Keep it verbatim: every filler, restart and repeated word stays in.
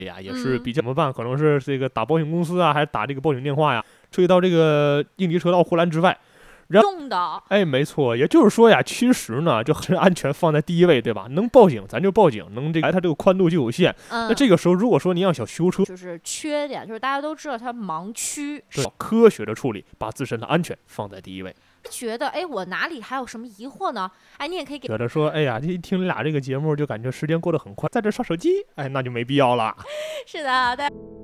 呀，也是比较怎么办？可能是这个打保险公司啊，还是打这个报警电话呀？涉及到这个应急车道护栏之外，然用的， 哎，没错，也就是说呀，其实呢，就还是安全放在第一位，对吧？能报警咱就报警，能这个，哎，它这个宽度就有限。 嗯， 那这个时候，如果说你要想修车， 就是缺点，就是大家都知道它盲区， 对，科学的处理，把自身的安全放在第一位。 觉得哎，我哪里还有什么疑惑呢？哎，你也可以给觉得说，哎呀，一听你俩这个节目，就感觉时间过得很快，在这刷手机，哎，那就没必要了。 是的，大家。